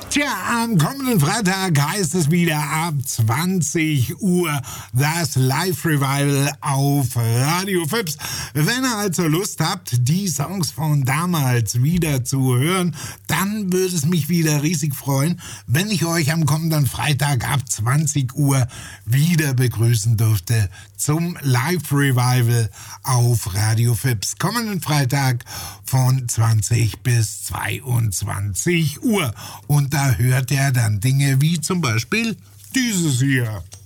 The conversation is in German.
Tja, am kommenden Freitag heißt es wieder ab 20 Uhr das Live-Revival auf Radio Fips. Wenn ihr also Lust habt, die Songs von damals wieder zu hören, dann würde es mich wieder riesig freuen, wenn ich euch am kommenden Freitag ab 20 Uhr wieder begrüßen dürfte zum Live-Revival auf Radio Fips. Kommenden Freitag von 20 bis 22 Uhr. Und da hört er dann Dinge wie zum Beispiel dieses hier.